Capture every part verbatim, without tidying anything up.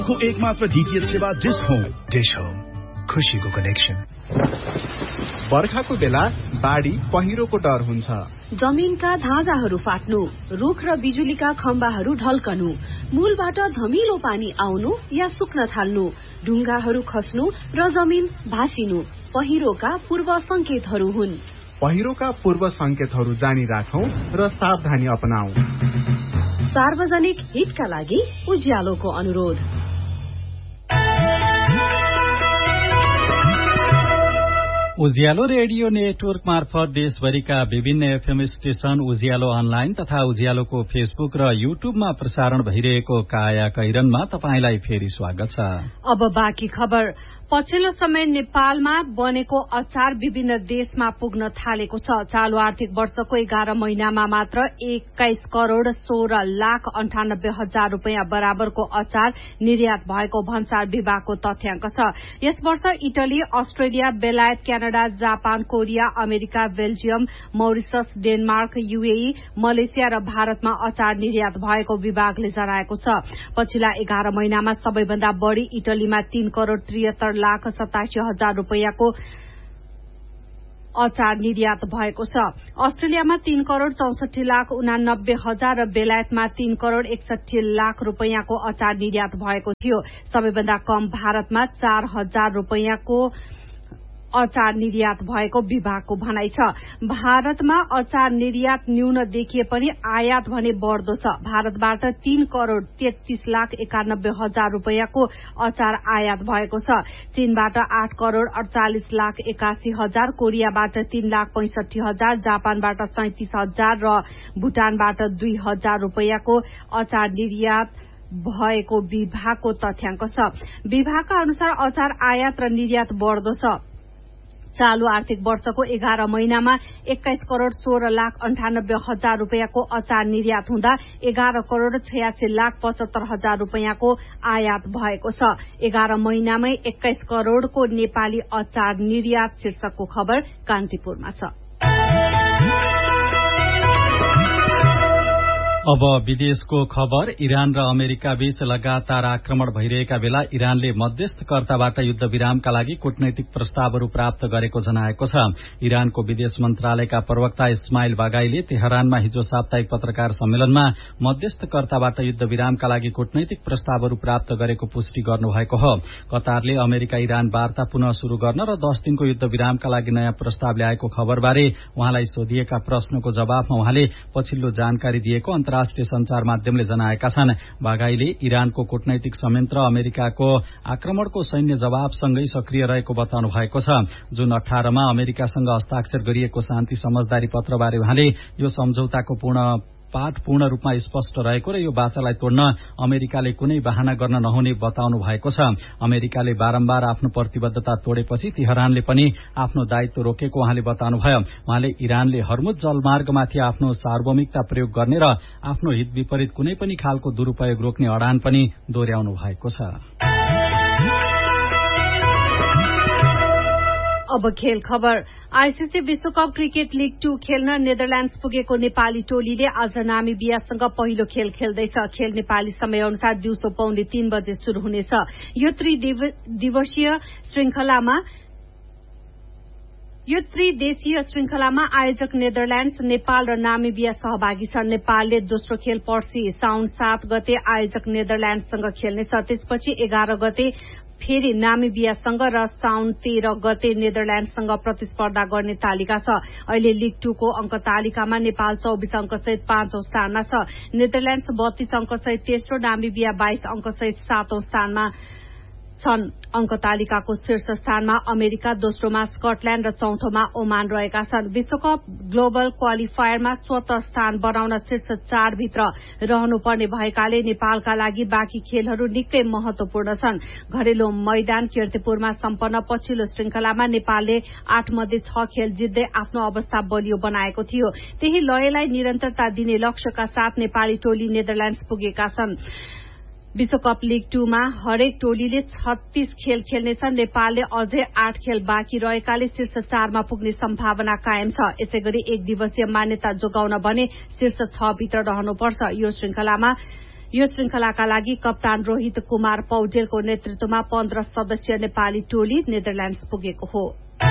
को एकमात्र डीटीएच सेवा डिश होम। डिश होम, खुशीको कनेक्सन। बर्खाको बेला बाढी पहिरोको डर हुन्छ। जमिनका धाजाहरू फाट्नु, रुख र बिजुलीका खम्बाहरू ढल्कनु, मूलबाट धमिलो पानी आउनु या सुक्न थाल्नु, ढुङ्गाहरू खस्नु र जमिन भासिनु पहिरोका पूर्व संकेतहरू हुन्। पहिरोका पूर्व संकेतहरू जानी राखौं र सावधानी अपनाऊ। सार्वजनिक हितका लागि उज्यालोको अनुरोध। उज्यालो रेडियो नेटवर्क मार्फत देशभरिका विभिन्न एफएम स्टेशन, उज्यालो अनलाइन तथा उज्यालोको फेसबुक र युट्युबमा प्रसारण भइरहेको काया कैरनमा तपाईंलाई फेरि स्वागत छ। अब बाँकी खबर। पछिल्लो समय नेपालमा बनेको अचार विभिन्न देशमा पुग्न थालेको छ। चालू आर्थिक वर्षको एघार महिनामा मात्र एक्काइस करोड़ सोह्र लाख अन्ठानब्बे हजार रूपियाँ बराबरको अचार निर्यात भएको भन्सार विभागको तथ्याङ्क छ। यस वर्ष इटली, अस्ट्रेलिया, बेलायत, Canada, Japan, Korea, America, Belgium, मौरिसस, Denmark, UAE, Malaysia र भारतमा अचार निर्यात भएको विभागले जनाएको छ। पछिल्ला एघार महिनामा सबैभन्दा बढ़ी इटलीमा तीन करोड़ त्रिहत्तर लाख सतासी हजार रूपियाँको अचार निर्यात भएको छ। अस्ट्रेलियामा तीन करोड़ चौसठी लाख उनानब्बे हजार र बेलायतमा तीन करोड़ एकसठी लाख रूपियाँको अचार निर्यात भएको थियो। सबैभन्दा कम भारतमा चार हजार रूपियाँको अचार निर्यात भएको विभागको भनाइ छ। भारतमा अचार निर्यात न्यून देखिए पनि आयात भने बढ़दो छ। भारतबाट तीन करोड़ तेत्तीस लाख एकानब्बे हजार रूपियाँको अचार आयात भएको छ। चीनबाट आठ करोड़ अड़चालिस लाख एकासी हजार, कोरियाबाट तीन लाख पैंसठी हजार, जापानबाट सैंतीस हजार र भूटानबाट दुई हजार रूपियाँको अचार निर्यात भएको विभागको तथ्याङ्क छ। विभागका अनुसार अचार आयात र निर्यात बढ़दो छ। चालू आर्थिक वर्षको एघार महिनामा एक्काइस करोड़ सोह्र लाख अन्ठानब्बे हजार रूपियाँको अचार निर्यात हुँदा एघार करोड़ छयासी लाख पचहत्तर हजार रूपियाँको आयात भएको छ। एघार महिनामै एक्काइस करोड़को नेपाली अचार निर्यात शीर्षकको खबर कान्तिपुरमा छ। अब विदेशको खबर। इरान र अमेरिका बीच लगातार आक्रमण भइरहेका बेला इरानले मध्यस्थकर्ताबाट युद्ध विरामका लागि कूटनैतिक प्रस्तावहरू प्राप्त गरेको जनाएको छ। इरानको विदेश मन्त्रालयका प्रवक्ता इस्माइल बागाईले तेहरानमा हिजो साप्ताहिक पत्रकार सम्मेलनमा मध्यस्थकर्ताबाट युद्ध विरामका लागि कूटनैतिक प्रस्तावहरू प्राप्त गरेको पुष्टि गर्नुभएको हो। कतारले अमेरिका इरान वार्ता पुनः शुरू गर्न र दस दिनको युद्ध विरामका लागि नयाँ प्रस्ताव ल्याएको खबरबारे उहाँलाई सोधिएका प्रश्नको जवाफमा उहाँले पछिल्लो जानकारी दिएको अन्तर्राष्ट्रिय संचार माध्यमले जनाएका छन्। बागाईले इरानको कूटनैतिक संयन्त्र अमेरिकाको आक्रमणको सैन्य जवाबसँगै सक्रिय रहेको बताउनु भएको छ। जुन अठारमा अमेरिकासँग हस्ताक्षर गरिएको शान्ति समझदारी पत्रबारे उहाँले यो सम्झौताको पूर्ण पाठ पूर्ण रूपमा स्पष्ट रहेको र यो बाचालाई तोड्न अमेरिकाले कुनै बहाना गर्न नहुने बताउनु भएको छ। अमेरिकाले बारम्बार आफ्नो प्रतिबद्धता तोडेपछि तेहरानले पनि आफ्नो दायित्व रोकेको उहाँले बताउनुभयो। उहाँले इरानले हर्मुज जलमार्गमाथि आफ्नो सार्वभौमिकता प्रयोग गर्ने र आफ्नो हित विपरीत कुनै पनि खालको दुरूपयोग रोक्ने अडान पनि दोहोर्याउनु भएको छ। अब खेल खबर। आईसीसी विश्वकप क्रिकेट लीग टू खेल्न नेदरल्याण्ड्स पुगेको नेपाली टोलीले आज नामिबियासँग पहिलो खेल खेल्दैछ। खेल नेपाली समय अनुसार दिउँसो पौने तीन बजे शुरू हुनेछ। यो त्रिदिवसीय श्रृंखलामा यो त्रिदेशीय श्रृंखलामा आयोजक नेदरल्याण्ड्स, नेपाल र नामिबिया सहभागी छन्। नेपालले दोस्रो खेल पर्सि साउन सात गते आयोजक नेदरल्याण्ड्ससँग खेल्नेछ। त्यसपछि एघार गते फेरि नामिबियासँग र साउन तेह्र गते नेदरल्याण्डसँग प्रतिस्पर्धा गर्ने तालिका छ। अहिले लीग टू को अंक तालिकामा नेपाल चौबिस अंक सहित पाँचौं स्थानमा छ। नेदरल्याण्ड्स बत्तीस अंक सहित तेस्रो, नामिबिया बाइस अंक सहित सातौं स्थानमा छन्। अंक तालिकाको शीर्ष स्थानमा अमेरिका, दोस्रोमा स्कटल्याण्ड र चौथोमा ओमान रहेका छन्। विश्वकप ग्लोबल क्वालिफायरमा स्वतः स्थान बनाउन शीर्ष चार भित्र रहनुपर्ने भएकाले नेपालका लागि बाँकी खेलहरू निकै महत्वपूर्ण छन्। घरेलु मैदान कीर्तिपुरमा सम्पन्न पछिल्लो श्रृंखलामा नेपालले आठ मध्ये छ खेल जित्दै आफ्नो अवस्था बलियो बनाएको थियो। त्यही लयलाई निरन्तरता दिने लक्ष्यका साथ नेपाली टोली नेदरल्याण्ड्स पुगेका छन्। विश्वकप लीग टू मा हरेक टोलीले छत्तीस खेल खेल्नेछन्। नेपालले अझै आठ खेल बाँकी रहेकाले शीर्ष चारमा पुग्ने सम्भावना कायम छ। यसैगरी एक दिवसीय मान्यता जोगाउन भने शीर्ष छ भित्र रहनुपर्छ। यो श्रृंखलामा यो श्रृंखलाका लागि कप्तान रोहित कुमार पौडेलको नेतृत्वमा पन्ध्र सदस्यीय नेपाली टोली नेदरल्याण्ड्स पुगेको हो।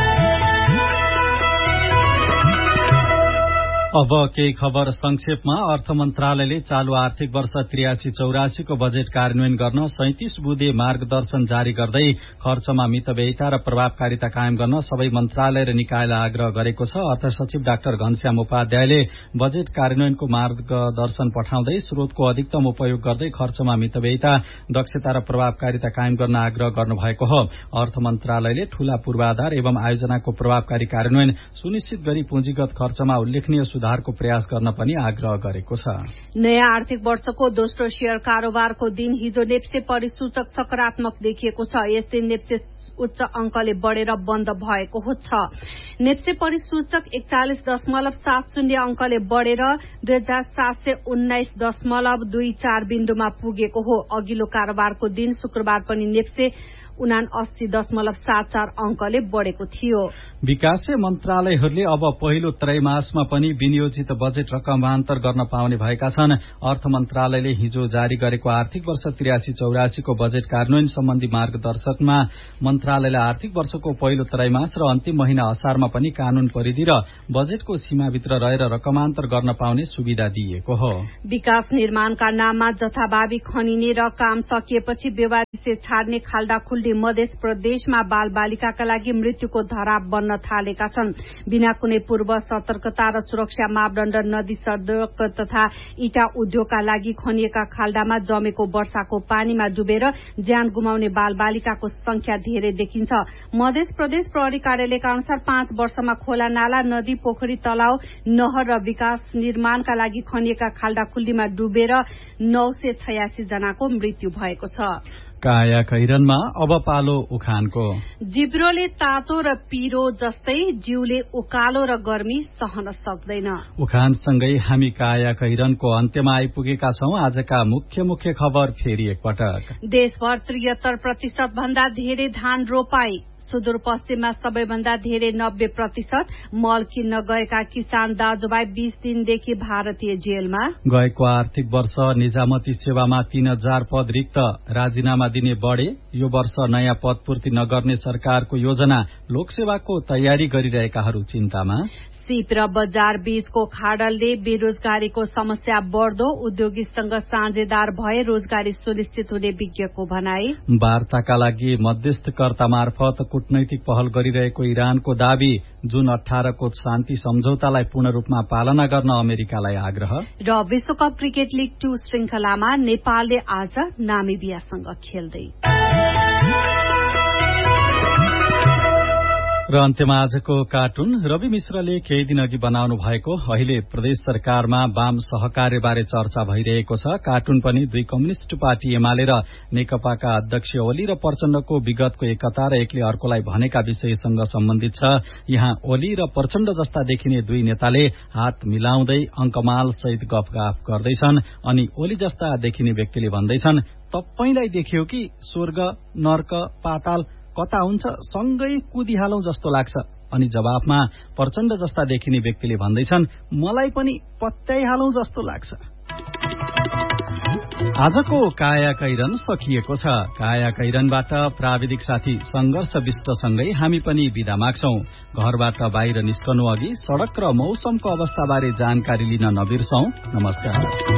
अब केही खबर संक्षेपमा। अर्थ मन्त्रालयले चालू आर्थिक वर्ष त्रियासी चौरासीको बजेट कार्यान्वयन गर्न सैंतिस बुँदे मार्गदर्शन जारी गर्दै खर्चमा मितव्ययिता र प्रभावकारिता कायम गर्न सबै मन्त्रालय र निकायलाई आग्रह गरेको छ। अर्थ सचिव डाक्टर घनश्याम उपाध्यायले बजेट कार्यान्वयनको मार्गदर्शन पठाउँदै स्रोतको अधिकतम उपयोग गर्दै खर्चमा मितव्ययिता, दक्षता र प्रभावकारिता कायम गर्न आग्रह गर्नुभएको हो। अर्थ मन्त्रालयले ठूला पूर्वाधार एवं आयोजनाको प्रभावकारी कार्यान्वयन सुनिश्चित गरी पुँजीगत खर्चमा उल्लेखनीय सुधारको प्रयास गर्न पनि आग्रह गरेको छ। नयाँ आर्थिक वर्षको दोस्रो शेयर कारोबारको दिन हिजो नेप्से परिसूचक सकारात्मक देखिएको छ। यस दिन नेप्से उच्च अंकले बढ़ेर बन्द भएको छ। नेप्से परिसूचक एकचालिस दशमलव सात शून्य अंकले बढ़ेर दुई हजार सात सय उन्नाइस दशमलव दुई चार बिन्दुमा पुगेको हो। अघिल्लो कारोबारको दिन शुक्रबार पनि नेप्से उनासी दशमलव सात चार अंकले बढ़ेको थियो। विकासे मन्त्रालयहरूले अब पहिलो त्रैमासमा पनि विनियोजित बजेट रकमान्तर गर्न पाउने भएका छन्। अर्थ मन्त्रालयले हिजो जारी गरेको आर्थिक वर्ष त्रियासी चौरासीको बजेट कार्यान्वयन सम्बन्धी मार्गदर्शकमा मन्त्रालयले आर्थिक वर्षको पहिलो त्रैमास र अन्तिम महिना असारमा पनि कानून परिधि र बजेटको सीमाभित्र रहेर रकमान्तर गर्न पाउने सुविधा दिइएको हो। विकास निर्माणका नाममा जथाभावी खनिने र काम सकिएपछि बेवारिसे छाड्ने खाल्डा खुल्डी मध्य प्रदेशमा बाल बालिकाका लागि मृत्युको धराप बन्न थालेका छन्। बिना कुनै पूर्व सतर्कता र सुरक्षा मापदण्ड नदी सड़क तथा इटा उद्योगका लागि खनिएका खाल्डामा जमेको वर्षाको पानीमा डुबेर ज्यान गुमाउने बाल बालिकाको संख्या धेरै देखिन्छ। मध्य प्रदेश प्रहरी कार्यालयका अनुसार पाँच वर्षमा खोला नाला, नदी, पोखरी, तलाव, नहर र विकास निर्माणका लागि खनिएका खाल्डा खुल्डीमा डुबेर नौ सय छयासी जनाको मृत्यु भएको छ। काया कैरनमा अब पालो उखानको। जिब्रोले तातो र पिरो जस्तै जिउले उकालो र गर्मी सहन सक्दैन। उखानसँगै हामी काया कैरनको अन्त्यमा आइपुगेका छौं। आजका मुख्य मुख्य खबर फेरि एकपटक। देशभर त्रिहत्तर प्रतिशत भन्दा धेरै धान रोपाई। सुदूरपश्चिममा सबैभन्दा धेरै नब्बे प्रतिशत। मल किन्न गएका किसान दाजुभाइ बीस दिनदेखि भारतीय जेलमा। गएको आर्थिक वर्ष निजामती सेवामा तीन हजार पद रिक्त, राजीनामा दिने बढ़े। यो वर्ष नयाँ पद पूर्ति नगर्ने सरकारको योजना, लोकसेवाको तयारी गरिरहेकाहरू चिन्तामा। सीप र बजार बीचको खाडलले बेरोजगारीको समस्या बढ़दो, उद्योगीसँग साझेदार भए रोजगारी सुनिश्चित हुने विज्ञको भनाई। वार्ताका लागि मध्यस्थकर्ता मार्फत कूटनैतिक पहल गरिरहेको इरानको दावी। जुन अठारको शान्ति सम्झौतालाई पूर्ण रूपमा पालना गर्न अमेरिकालाई आग्रह। र विश्वकप क्रिकेट लीग टू श्रृंखलामा नेपालले आज नामिबियासँग खेल्दै। र अन्त्यमा आजको कार्टुन। रवि मिश्रले केही दिन अघि बनाउनु भएको अहिले प्रदेश सरकारमा वाम सहकार्यबारे चर्चा भइरहेको छ। कार्टुन पनि दुई कम्युनिष्ट पार्टी एमाले र नेकपाका अध्यक्ष ओली र प्रचण्डको विगतको एकता र एकले अर्कोलाई भनेका विषयसँग सम्बन्धित छ। यहाँ ओली र प्रचण्ड जस्ता देखिने दुई नेताले हात मिलाउँदै अंकमाल सहित गफगाफ गर्दैछन् अनि ओली जस्ता देखिने व्यक्तिले भन्दैछन्, तपाईलाई देखियो कि स्वर्ग, नर्क, पाताल कता हुन्छ, सँगै कुदिहालौं जस्तो लाग्छ। अनि जवाफमा प्रचण्ड जस्ता देखिने व्यक्तिले भन्दैछन्, मलाई पनि पत्याइहालौं जस्तो लाग्छ। आजको काया कैरन सकिएको छ। काया कैरनबाट प्राविधिक साथी संघर्ष विष्टसँगै हामी पनि बिदा माग्छौं। घरबाट बाहिर निस्कनु अघि सड़क र मौसमको अवस्थाबारे जानकारी लिन नबिर्सौं। नमस्कार।